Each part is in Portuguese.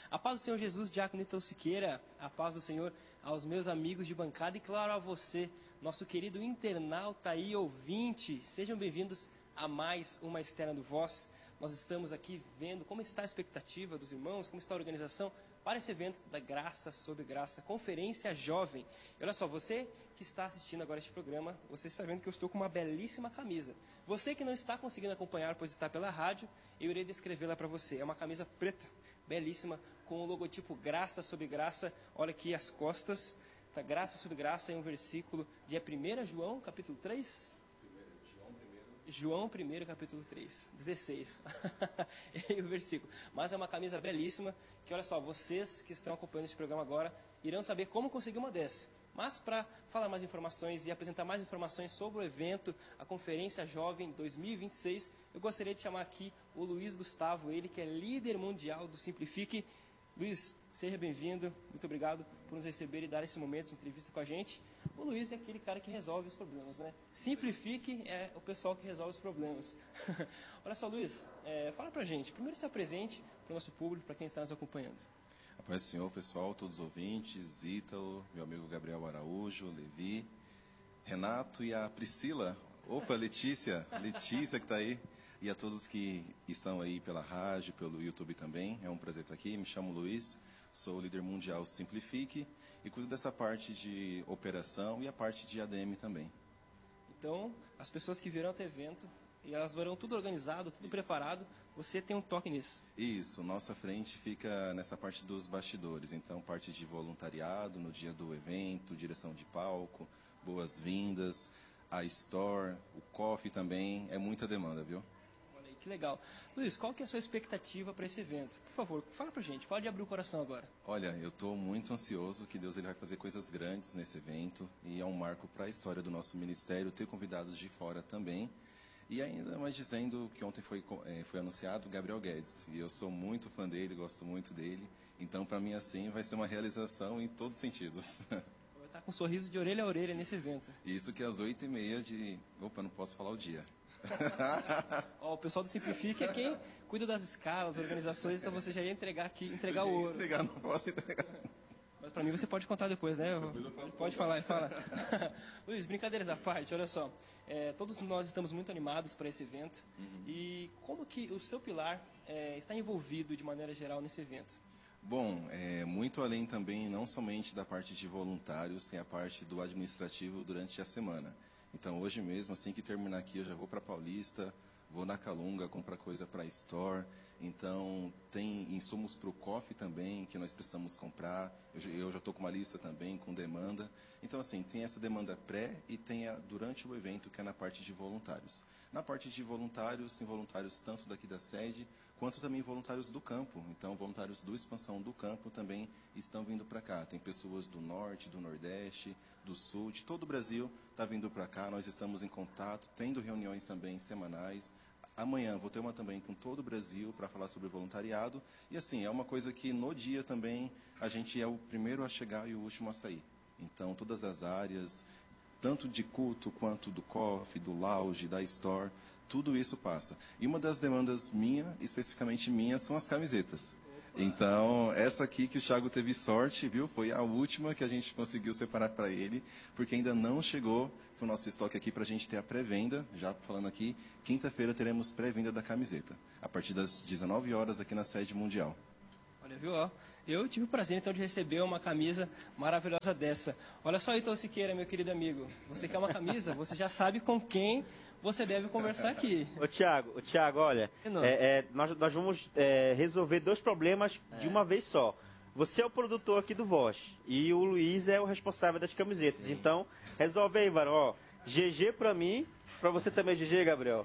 A paz do Senhor Jesus, Diácono Ítalo Siqueira, a paz do Senhor aos meus amigos de bancada e, claro, a você, nosso querido internauta e ouvinte. Sejam bem-vindos a mais uma Externa do Voz. Nós estamos aqui vendo como está a expectativa dos irmãos, como está a organização para esse evento da Graça sobre Graça, Conferência Jovem. E olha só, você que está assistindo agora este programa, você está vendo que eu estou com uma belíssima camisa. Você que não está conseguindo acompanhar, pois está pela rádio, eu irei descrevê-la para você. É uma camisa preta, belíssima, com o logotipo Graça sobre Graça. Olha aqui as costas, tá? Graça sobre Graça, em um versículo de 1 João, capítulo 3. João 1, capítulo 3, 16. E o versículo. Mas é uma camisa belíssima, que olha só, vocês que estão acompanhando esse programa agora, irão saber como conseguir uma dessa. Mas para falar mais informações e apresentar mais informações sobre o evento, a Conferência Jovem 2026, eu gostaria de chamar aqui o Luiz Gustavo, ele que é líder mundial do Simplifique. Luiz, seja bem-vindo, muito obrigado por nos receber e dar esse momento de entrevista com a gente. O Luiz é aquele cara que resolve os problemas, né? Simplifique é o pessoal que resolve os problemas. Olha só, Luiz, fala pra gente, primeiro se apresente para o nosso público, para quem está nos acompanhando. A paz do Senhor, pessoal, todos os ouvintes, Ítalo, meu amigo Gabriel Araújo, Levi, Renato e a Priscila. Opa, Letícia que está aí. E a todos que estão aí pela rádio, pelo YouTube também, é um prazer estar aqui. Me chamo Luiz, sou o líder mundial Simplifique e cuido dessa parte de operação e a parte de ADM também. Então, as pessoas que virão até o evento, e elas verão tudo organizado, tudo preparado, você tem um toque nisso. Isso, nossa frente fica nessa parte dos bastidores, então parte de voluntariado no dia do evento, direção de palco, boas-vindas, a store, o coffee também, é muita demanda, viu? Que legal. Luiz, qual que é a sua expectativa para esse evento? Por favor, fala pra gente, pode abrir o coração agora. Olha, eu estou muito ansioso que Deus ele vai fazer coisas grandes nesse evento e é um marco para a história do nosso ministério, ter convidados de fora também. E ainda mais dizendo que ontem foi anunciado Gabriel Guedes, e eu sou muito fã dele, gosto muito dele, então para mim assim vai ser uma realização em todos os sentidos. Vai estar com um sorriso de orelha a orelha nesse evento. Isso que às 8h30 de... Opa, não posso falar o dia. Ó, o pessoal do Simplifique é quem cuida das escalas, organizações, então você já ia entregar o ouro. Não posso entregar. Mas pra mim você pode contar depois, né? Pode falar. Luiz, brincadeiras à parte, olha só. Todos nós estamos muito animados para esse evento. E como que o seu pilar está envolvido de maneira geral nesse evento? Bom, muito além também, não somente da parte de voluntários, tem a parte do administrativo durante a semana. Então, hoje mesmo, assim que terminar aqui, eu já vou para Paulista, vou na Calunga comprar coisa para a Store. Então, tem insumos para o coffee também, que nós precisamos comprar. Eu já estou com uma lista também, com demanda. Então, assim, tem essa demanda pré e tem a durante o evento, que é na parte de voluntários. Na parte de voluntários, tem voluntários tanto daqui da sede, quanto também voluntários do campo. Então, voluntários do Expansão do Campo também estão vindo para cá. Tem pessoas do Norte, do Nordeste, do Sul, de todo o Brasil está vindo para cá. Nós estamos em contato, tendo reuniões também semanais. Amanhã vou ter uma também com todo o Brasil para falar sobre voluntariado. E assim, é uma coisa que no dia também a gente é o primeiro a chegar e o último a sair. Então, todas as áreas, tanto de culto quanto do coffee, do lounge, da store, tudo isso passa. E uma das demandas especificamente minha, são as camisetas. Então, essa aqui que o Thiago teve sorte, viu? Foi a última que a gente conseguiu separar para ele, porque ainda não chegou o nosso estoque aqui para a gente ter a pré-venda. Já falando aqui, quinta-feira teremos pré-venda da camiseta, a partir das 19 horas aqui na sede mundial. Olha, viu? Ó, eu tive o prazer, então, de receber uma camisa maravilhosa dessa. Olha só, Ítalo Siqueira, meu querido amigo. Você quer uma camisa? Você já sabe com quem você deve conversar aqui. Ô, Thiago, olha, nós vamos resolver dois problemas de uma vez só. Você é o produtor aqui do Voz e o Luiz é o responsável das camisetas. Sim. Então, resolve aí, Varão. Ó, GG pra mim, pra você também, GG, Gabriel.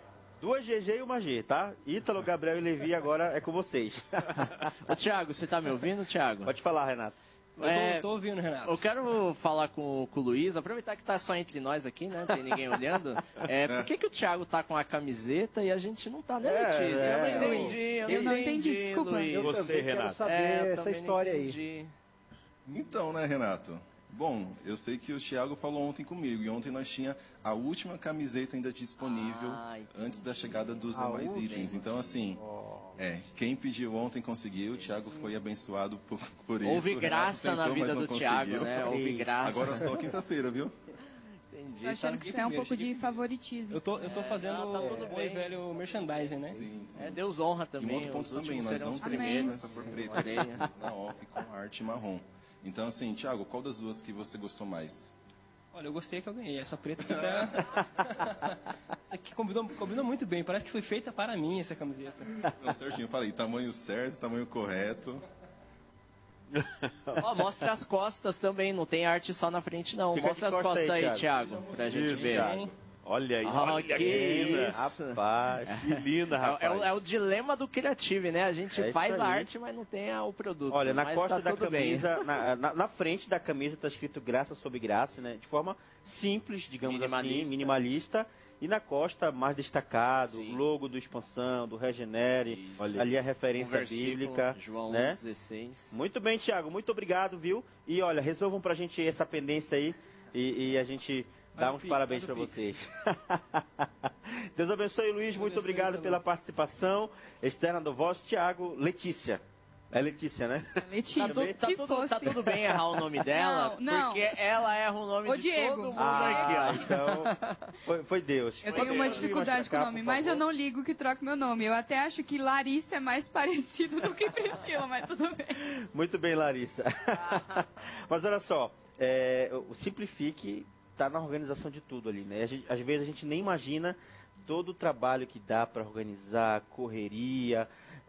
2 GG e uma G, tá? Ítalo, Gabriel e Levi agora é com vocês. Ô, Thiago, você tá me ouvindo, Thiago? Pode falar, Renato. Eu tô ouvindo, Renato. Eu quero falar com o Luiz, aproveitar que tá só entre nós aqui, né? Não tem ninguém olhando. Por que o Thiago tá com a camiseta e a gente não tá, né, Letícia? Eu não entendi, desculpa. Luiz. Eu também quero saber essa história aí. Então, né, Renato? Bom, eu sei que o Thiago falou ontem comigo, e ontem nós tinha a última camiseta ainda disponível antes da chegada dos demais itens. Então, assim, Quem pediu ontem conseguiu, o Thiago foi abençoado por isso. Houve graça na vida do Thiago, né? Houve graça. Agora só quinta-feira, viu? Entendi. Tô achando que isso é um pouco de favoritismo. Eu tô fazendo tá tudo o bom bem. e velho merchandising, né? Sim, sim. Deus honra E também. um outro ponto os também, últimos nós serão não os temos primeiros. essa por preto, Orelha. temos na off com arte marrom. Então, assim, Thiago, qual das duas que você gostou mais? Olha, eu gostei que eu ganhei. Essa preta aqui tá... Essa aqui combinou muito bem. Parece que foi feita para mim essa camiseta. Não, certinho, falei, tamanho certo, tamanho correto. Ó, mostra as costas também, não tem arte só na frente não. Fica Mostra de as costa costas aí, aí, Thiago, pra gente Isso, ver. Thiago. Olha aí, Ah, olha que linda, isso. rapaz, que linda, rapaz. É o dilema do criativo, né? A gente É isso faz a aí. arte, mas não tem o produto. Olha, na mas costa tá da tudo bem. camisa, na frente da camisa está escrito graça sobre graça, né? De forma simples, digamos assim, minimalista. E na costa, mais destacado, Sim. o logo do Expansão, do Regenere, Isso. ali a Um referência versículo, bíblica. João né? 16. Muito bem, Thiago, muito obrigado, viu? E olha, resolvam pra gente essa pendência aí e a gente dá Faz o uns Pix, parabéns faz pra o Pix. vocês. Deus abençoe, Luiz, muito abençoe, obrigado Luiz. pela participação externa do Voz. Thiago, Letícia. É Letícia, né? Letícia, Tá se tudo, fosse... tá tudo bem errar o nome dela, Não. porque ela erra o nome Ô, de Diego. todo mundo Ah, aqui, ó. Então, foi Deus. Eu Foi tenho uma Deus. dificuldade com o Cá, nome, por mas eu favor. não ligo que troque meu nome. Eu até acho que Larissa é mais parecido do que Priscila, mas tudo bem. Muito bem, Larissa. Mas olha só, o Simplifique está na organização de tudo ali, né? Às vezes a gente nem imagina todo o trabalho que dá para organizar, correria,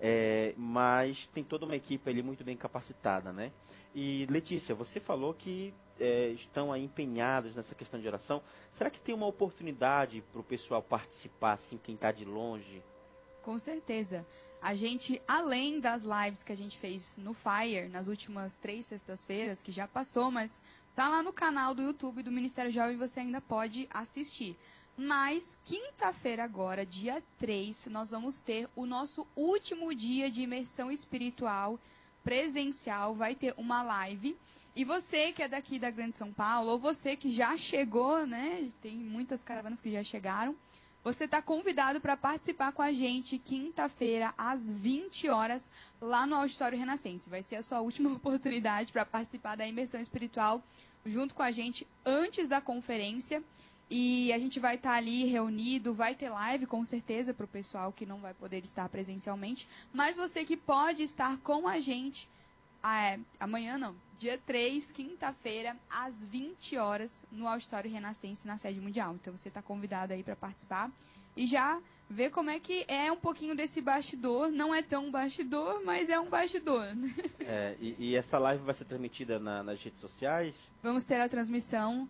mas tem toda uma equipe ali muito bem capacitada, né? E Letícia, você falou que estão aí empenhados nessa questão de oração. Será que tem uma oportunidade para o pessoal participar, assim, quem está de longe? Com certeza. A gente, além das lives que a gente fez no Fire, nas últimas 3 sextas-feiras, que já passou, mas tá lá no canal do YouTube do Ministério Jovem, você ainda pode assistir. Mas, quinta-feira agora, dia 3, nós vamos ter o nosso último dia de imersão espiritual presencial. Vai ter uma live. E você que é daqui da Grande São Paulo, ou você que já chegou, né? Tem muitas caravanas que já chegaram. Você está convidado para participar com a gente quinta-feira, às 20 horas, lá no Auditório Renascense. Vai ser a sua última oportunidade para participar da imersão espiritual junto com a gente antes da conferência. E a gente vai estar ali reunido, vai ter live com certeza para o pessoal que não vai poder estar presencialmente. Mas você que pode estar com a gente, amanhã não, dia 3, quinta-feira, às 20 horas, no Auditório Renascense, na sede mundial. Então você está convidado aí para participar e já ver como é que é um pouquinho desse bastidor. Não é tão bastidor, mas é um bastidor. E essa live vai ser transmitida nas redes sociais? Vamos ter a transmissão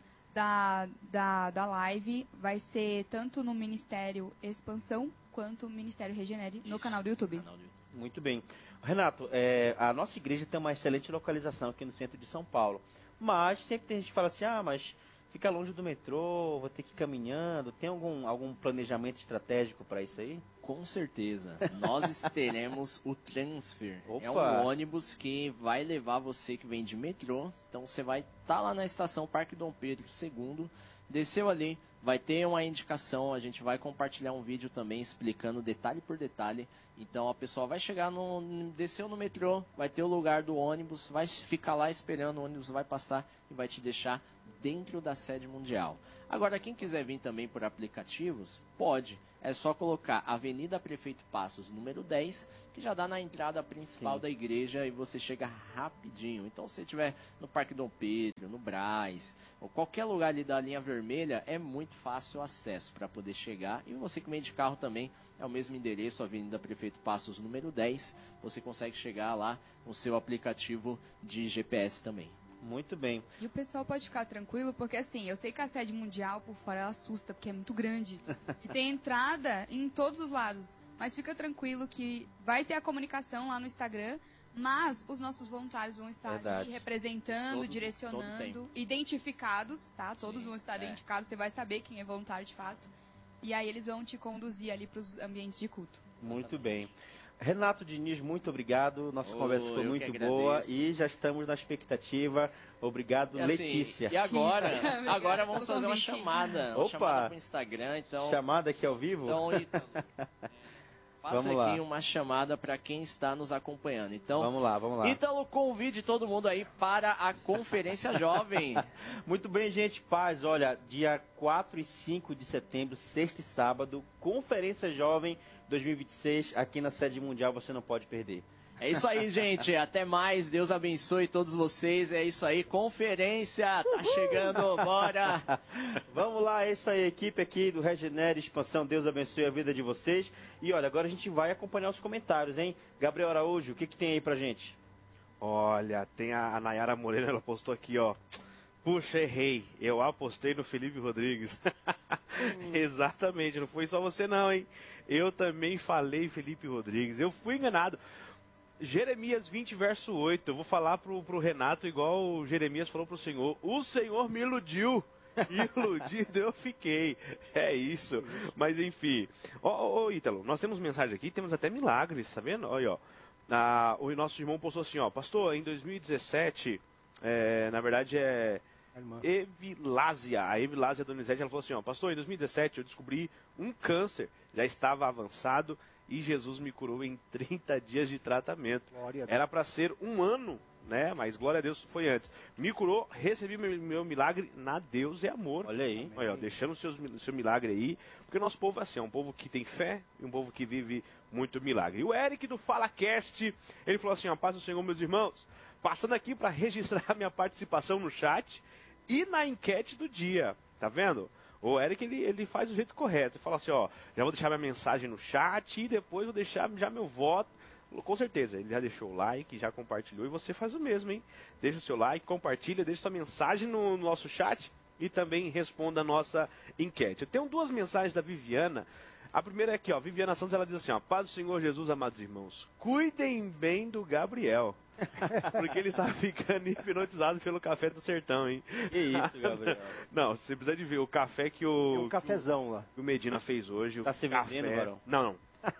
da live. Vai ser tanto no Ministério Expansão quanto no Ministério Regenere no canal do YouTube. Muito bem. Renato, a nossa igreja tem uma excelente localização aqui no centro de São Paulo. Mas sempre tem gente que fala assim, mas fica longe do metrô, vou ter que ir caminhando. Tem algum planejamento estratégico para isso aí? Com certeza. Nós teremos o Transfer. Opa. É um ônibus que vai levar você que vem de metrô. Então você vai estar lá na estação Parque Dom Pedro II. Desceu ali, vai ter uma indicação. A gente vai compartilhar um vídeo também explicando detalhe por detalhe. Então a pessoa vai chegar desceu no metrô, vai ter o lugar do ônibus, vai ficar lá esperando, o ônibus vai passar e vai te deixar dentro da sede mundial. Agora, quem quiser vir também por aplicativos, pode. É só colocar Avenida Prefeito Passos, número 10, que já dá na entrada principal da igreja e você chega rapidinho. Então, se você estiver no Parque Dom Pedro, no Brás, ou qualquer lugar ali da linha vermelha, é muito fácil o acesso para poder chegar. E você que vem de carro também, é o mesmo endereço, Avenida Prefeito Passos, número 10. Você consegue chegar lá no seu aplicativo de GPS também. Muito bem. E o pessoal pode ficar tranquilo, porque assim, eu sei que a sede mundial por fora ela assusta, porque é muito grande. E tem entrada em todos os lados. Mas fica tranquilo que vai ter a comunicação lá no Instagram, mas os nossos voluntários vão estar ali representando, direcionando, identificados, tá? Todos vão estar identificados, você vai saber quem é voluntário de fato. E aí eles vão te conduzir ali para os ambientes de culto. Muito bem. Renato Diniz, muito obrigado. Nossa conversa foi muito boa e já estamos na expectativa. Obrigado, e assim, Letícia. E agora vamos fazer uma chamada. Uma chamada para o Instagram. Então, chamada aqui ao vivo? Então, Faça aqui uma chamada para quem está nos acompanhando. Então, vamos lá. Ítalo, convide todo mundo aí para a Conferência Jovem. Muito bem, gente. Paz, olha, dia 4 e 5 de setembro, sexta e sábado, Conferência Jovem 2026, aqui na sede mundial, você não pode perder. É isso aí, gente. Até mais. Deus abençoe todos vocês. É isso aí. Conferência. Tá chegando. Bora. Vamos lá. É isso aí. Equipe aqui do Regenere Expansão. Deus abençoe a vida de vocês. E olha, agora a gente vai acompanhar os comentários, hein? Gabriel Araújo, o que tem aí pra gente? Olha, tem a Nayara Moreira, ela postou aqui, ó. Puxa, errei. Eu apostei no Felipe Rodrigues. Exatamente. Não foi só você não, hein? Eu também falei Felipe Rodrigues. Eu fui enganado. Jeremias 20, verso 8. Eu vou falar pro Renato igual o Jeremias falou pro Senhor. O Senhor me iludiu. Iludido eu fiquei. É isso. Mas enfim. Ô, Ítalo, nós temos mensagem aqui, temos até milagres, tá vendo? Olha, ó. O nosso irmão postou assim, ó. Pastor, em 2017, na verdade Evilásia. A Evilásia Donizete, ela falou assim, ó. Pastor, em 2017 eu descobri um câncer. Já estava avançado. E Jesus me curou em 30 dias de tratamento. Era para ser um ano, né? Mas glória a Deus, foi antes. Me curou, recebi meu milagre na Deus é amor. Olha aí. Olha, ó, deixando o seu milagre aí. Porque nosso povo é assim, é um povo que tem fé e um povo que vive muito milagre. E o Eric do FalaCast, ele falou assim, ó, paz do Senhor, meus irmãos. Passando aqui para registrar minha participação no chat e na enquete do dia. Tá vendo? O Eric, ele faz do jeito correto. Ele fala assim, ó, já vou deixar minha mensagem no chat e depois vou deixar já meu voto. Com certeza, ele já deixou o like, já compartilhou e você faz o mesmo, hein? Deixa o seu like, compartilha, deixa sua mensagem no nosso chat e também responda a nossa enquete. Eu tenho duas mensagens da Viviana. A primeira é aqui, ó, Viviana Santos, ela diz assim, ó, paz do Senhor Jesus, amados irmãos, cuidem bem do Gabriel. Porque ele estava ficando hipnotizado pelo café do sertão, hein? Que isso, Gabriel? Não, você precisa de ver o café que o... Um cafezão lá. Que o Medina fez hoje. Tá se vendendo, Barão? Não.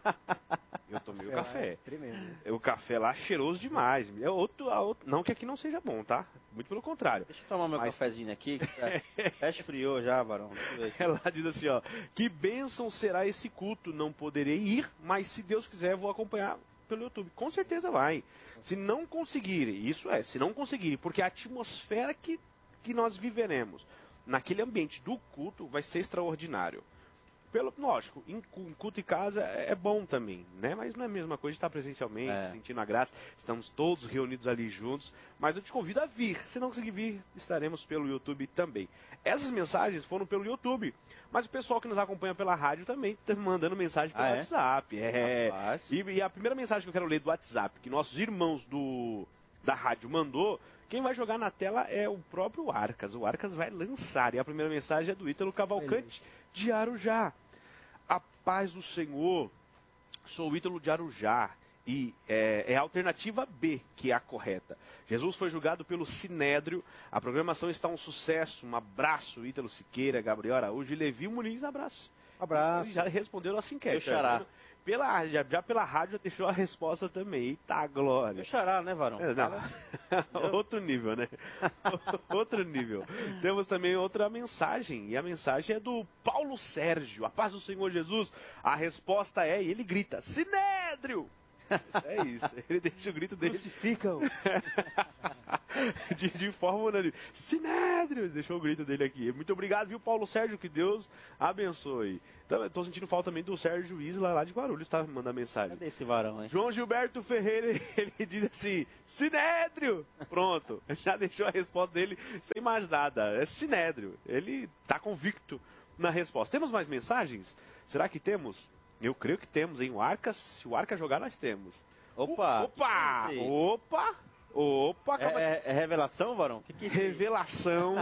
Eu tomei o café. Tremendo. O café lá cheiroso demais. É outro, não que aqui não seja bom, tá? Muito pelo contrário. Deixa eu tomar meu cafezinho aqui. Já esfriou já, Barão. Ela diz assim, ó. Que bênção será esse culto? Não poderei ir, mas se Deus quiser, eu vou acompanhar pelo YouTube. Com certeza vai. Se não conseguirem, se não conseguirem, porque a atmosfera que nós viveremos naquele ambiente do culto vai ser extraordinário. Lógico, em culto em casa é bom também, né? Mas não é a mesma coisa de estar presencialmente, sentindo a graça. Estamos todos reunidos ali juntos. Mas eu te convido a vir. Se não conseguir vir, estaremos pelo YouTube também. Essas mensagens foram pelo YouTube. Mas o pessoal que nos acompanha pela rádio também está mandando mensagem pelo WhatsApp. E a primeira mensagem que eu quero ler do WhatsApp, que nossos irmãos da rádio mandou, quem vai jogar na tela é o próprio Arcas. O Arcas vai lançar. E a primeira mensagem é do Ítalo Cavalcante de Arujá. A paz do Senhor, sou o Ítalo de Arujá e é a alternativa B que é a correta. Jesus foi julgado pelo Sinédrio, a programação está um sucesso, um abraço, Ítalo Siqueira, Gabriel Araújo e Levi Muniz, abraço. Abraço. Ele já respondeu nossa enquete. Xará. Já pela rádio já deixou a resposta também. Eita, glória. Meu xará, né, Varão? Outro nível, né? Outro nível. Temos também outra mensagem. E a mensagem é do Paulo Sérgio. A paz do Senhor Jesus. A resposta é, e ele grita, Sinédrio! É isso. Ele deixa o grito dele. Crucificam. de forma unânime. Sinédrio! Deixou o grito dele aqui. Muito obrigado, viu, Paulo Sérgio? Que Deus abençoe. Então, estou sentindo falta também do Sérgio Isla lá de Guarulhos, tá? Mandando mensagem. Cadê esse Varão, hein? João Gilberto Ferreira, ele diz assim, Sinédrio! Pronto. Já deixou a resposta dele sem mais nada. É Sinédrio. Ele está convicto na resposta. Temos mais mensagens? Será que temos? Eu creio que temos, hein? Se o Arca jogar, nós temos. Opa! Opa! É revelação, Varão? Que é revelação.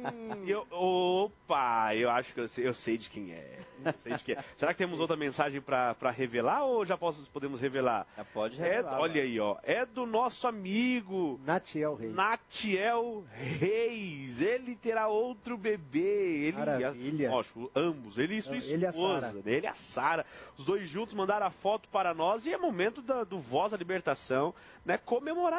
Eu acho que eu sei de quem é. Será que temos outra mensagem para revelar ou já podemos revelar? Já pode revelar. Olha aí, ó. É do nosso amigo Natiel Reis. Natiel Reis. Ele terá outro bebê. Maravilha. Lógico, ambos. Ele e sua Ele esposa. Ele e a Sara. Os dois juntos mandaram a foto para nós e é momento do Voz da Libertação, né, comemorar isso.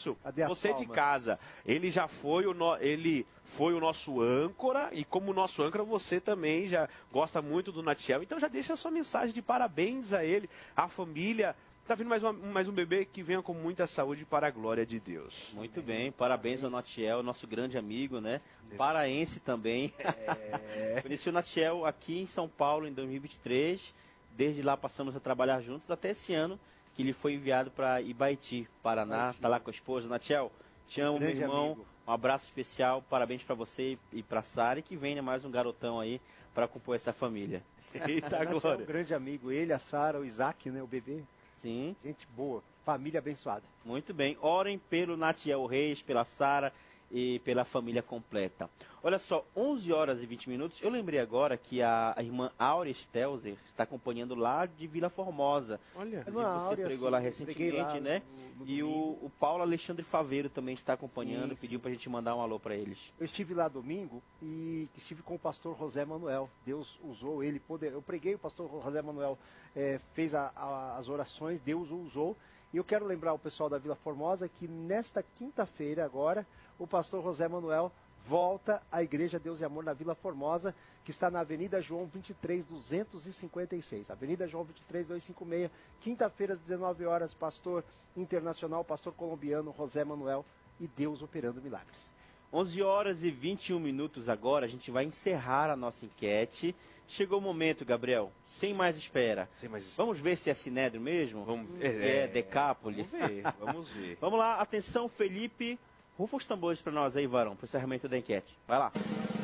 isso. Cadê as Você de palmas? casa, ele já foi ele foi o nosso âncora, e como nosso âncora, você também já gosta muito do Natiel. Então já deixa a sua mensagem de parabéns a ele, a família. Tá vindo mais um bebê que venha com muita saúde para a glória de Deus. Muito bem, parabéns ao Natiel, nosso grande amigo, né? Paraense também. Conheci o Natiel aqui em São Paulo em 2023. Desde lá passamos a trabalhar juntos até esse ano, que ele foi enviado para Ibaiti, Paraná. Tá lá com a esposa. Natiel, te amo, meu Grande irmão. amigo. Um abraço especial, parabéns para você e para Sara, e que venha mais um garotão aí para compor essa família. Eita, Natiel é glória. um grande amigo, ele, a Sara, o Isaac, né, o bebê. Sim. Gente boa, família abençoada. Muito bem. Orem pelo Natiel Reis, pela Sara e pela família completa. Olha só, 11 horas e 20 minutos. Eu lembrei agora que a irmã Áurea Stelzer está acompanhando lá de Vila Formosa. Olha. Inclusive, você pregou lá recentemente, né? E o Paulo Alexandre Faveiro também está acompanhando, Sim, pediu para a gente mandar um alô para eles. Eu estive lá domingo e estive com o pastor José Manuel. Deus usou ele. Eu preguei, o pastor José Manuel fez as orações, Deus o usou. E eu quero lembrar o pessoal da Vila Formosa que nesta quinta-feira agora, o pastor José Manuel volta à Igreja Deus e Amor na Vila Formosa, que está na Avenida João 23, 256. Avenida João 23, 256. Quinta-feira, às 19 horas, pastor internacional, pastor colombiano José Manuel, e Deus operando milagres. 11 horas e 21 minutos agora, a gente vai encerrar a nossa enquete. Chegou o momento, Gabriel, sem mais espera. Vamos ver se é Sinédrio mesmo? Vamos É Decápole? Vamos ver. Vamos lá, atenção, Felipe. Rufa os tambores para nós aí, Varão, para o encerramento da enquete. Vai lá.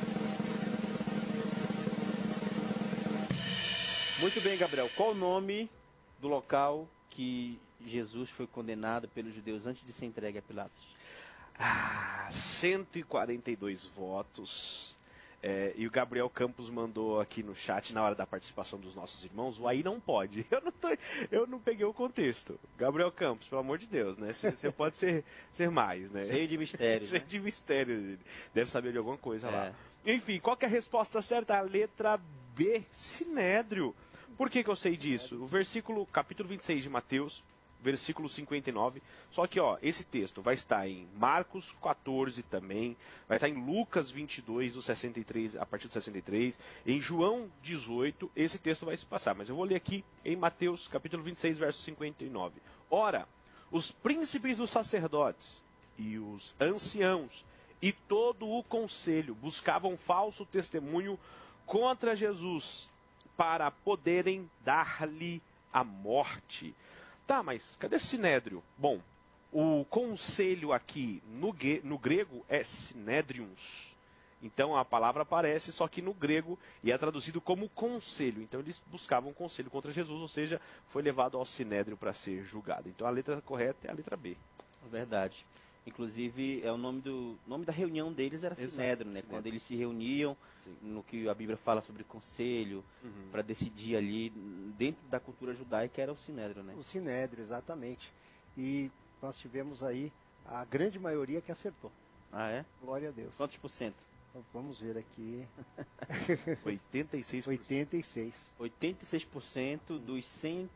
Muito bem, Gabriel. Qual o nome do local que Jesus foi condenado pelos judeus antes de ser entregue a Pilatos? 142 votos. E o Gabriel Campos mandou aqui no chat, na hora da participação dos nossos irmãos, o aí não pode. Eu não peguei o contexto. Gabriel Campos, pelo amor de Deus, né? Você pode ser mais, né? Cheio de mistérios. Cheio Né? de mistério. Deve saber de alguma coisa lá. Enfim, qual que é a resposta certa? A letra B, Sinédrio. Por que eu sei disso? O capítulo 26 de Mateus, versículo 59. Só que, esse texto vai estar em Marcos 14 também, vai estar em Lucas 22, do 63, a partir do 63, em João 18, esse texto vai se passar. Mas eu vou ler aqui em Mateus, capítulo 26, verso 59. Ora, os príncipes dos sacerdotes e os anciãos e todo o conselho buscavam falso testemunho contra Jesus para poderem dar-lhe a morte. Tá, mas cadê Sinédrio? Bom, o conselho aqui no grego é Sinédrions. Então a palavra aparece só que no grego e é traduzido como conselho. Então eles buscavam conselho contra Jesus, ou seja, foi levado ao Sinédrio para ser julgado. Então a letra correta é a letra B. Verdade. Inclusive, o nome da reunião deles era Sinédrio, né? Sinédrio. Quando eles se reuniam, no que a Bíblia fala sobre conselho, para decidir ali, dentro da cultura judaica, era o Sinédrio, né? O Sinédrio, exatamente. E nós tivemos aí a grande maioria que acertou. Ah, é? Glória a Deus. Quantos por cento? Então, vamos ver aqui. 86%. 86. 86% dos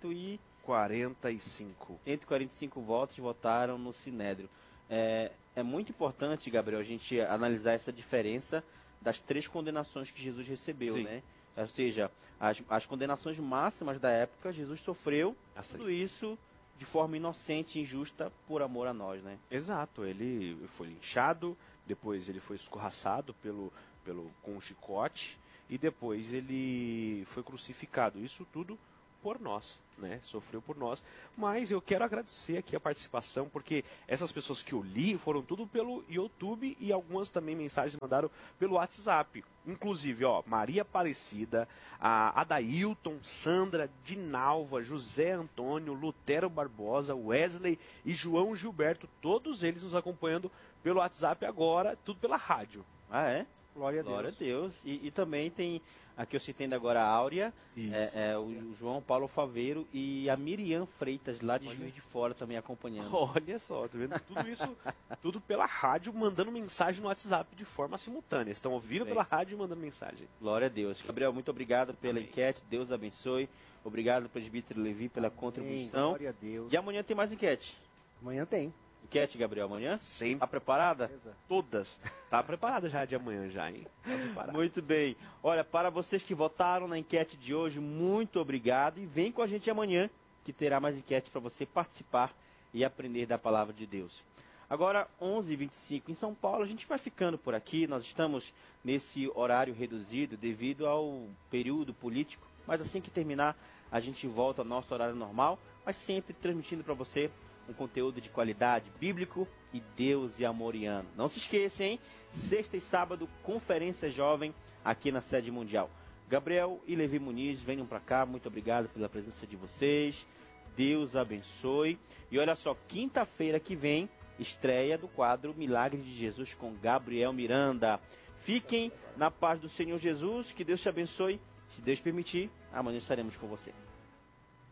45. 145 votos votaram no Sinédrio. É muito importante, Gabriel, a gente analisar essa diferença das 3 condenações que Jesus recebeu, Sim. né? Ou seja, as condenações máximas da época, Jesus sofreu tudo isso de forma inocente e injusta por amor a nós, né? Exato, ele foi linchado, depois ele foi escorraçado com um chicote e depois ele foi crucificado. Isso tudo por nós, né? Sofreu por nós. Mas eu quero agradecer aqui a participação, porque essas pessoas que eu li foram tudo pelo YouTube e algumas também mensagens mandaram pelo WhatsApp. Inclusive, Maria Aparecida, a Adailton, Sandra, Dinalva, José Antônio, Lutero Barbosa, Wesley e João Gilberto, todos eles nos acompanhando pelo WhatsApp agora, tudo pela rádio. Ah, é? Glória a Deus. Glória a Deus. E também tem, aqui eu citei agora a Áurea, o João Paulo Faveiro e a Miriam Freitas, lá de Juiz de Fora, também acompanhando. Olha só, tá vendo? Tudo isso, tudo pela rádio, mandando mensagem no WhatsApp de forma simultânea. Estão ouvindo pela rádio e mandando mensagem. Glória a Deus. Gabriel, muito obrigado pela enquete. Deus abençoe. Obrigado, presbítero Levi, pela contribuição. Glória a Deus. E amanhã tem mais enquete. Amanhã tem. enquete, Gabriel, amanhã? Sempre. Tá preparada? Todas. Tá preparada já de amanhã já, hein? Tá preparada. Muito bem. Olha, para vocês que votaram na enquete de hoje, muito obrigado. E vem com a gente amanhã, que terá mais enquete para você participar e aprender da palavra de Deus. Agora, 11h25 em São Paulo, a gente vai ficando por aqui. Nós estamos nesse horário reduzido devido ao período político. Mas assim que terminar, a gente volta ao nosso horário normal, mas sempre transmitindo para você um conteúdo de qualidade, bíblico e Deus e amoriano. Não se esqueça, hein? Sexta e sábado, Conferência Jovem aqui na sede mundial. Gabriel e Levi Muniz, venham para cá. Muito obrigado pela presença de vocês. Deus abençoe. E olha só, quinta-feira que vem, estreia do quadro Milagre de Jesus com Gabriel Miranda. Fiquem na paz do Senhor Jesus. Que Deus te abençoe. Se Deus permitir, amanhã estaremos com você.